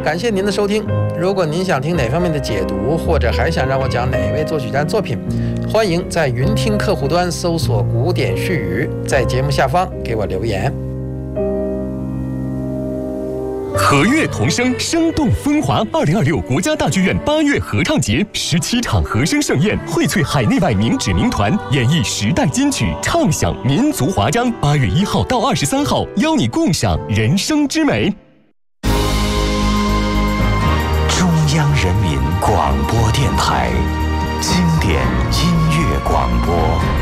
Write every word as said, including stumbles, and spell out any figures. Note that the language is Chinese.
感谢您的收听。如果您想听哪方面的解读，或者还想让我讲哪位作曲家的作品，欢迎在云听客户端搜索古典絮语，在节目下方给我留言。 和乐同声，生动风华。二零二六国家大剧院八月合唱节，十七场和声盛宴，荟萃海内外名指名团，演绎时代金曲，唱响民族华章。八月一号到二十三号，邀你共赏人生之美。 中央人民广播电台经典音乐广播。